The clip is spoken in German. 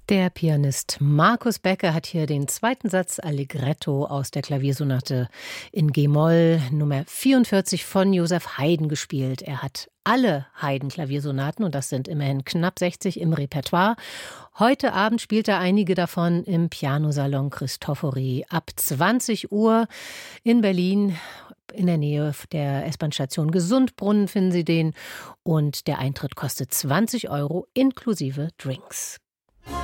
Der Pianist Markus Becker hat hier den zweiten Satz Allegretto aus der Klaviersonate in G-Moll Nummer 44 von Joseph Haydn gespielt. Er hat alle Haydn-Klaviersonaten, und das sind immerhin knapp 60 im Repertoire. Heute Abend spielt er einige davon im Pianosalon Cristofori ab 20 Uhr in Berlin. In der Nähe der S-Bahn-Station Gesundbrunnen finden Sie den. Und der Eintritt kostet 20 € inklusive Drinks.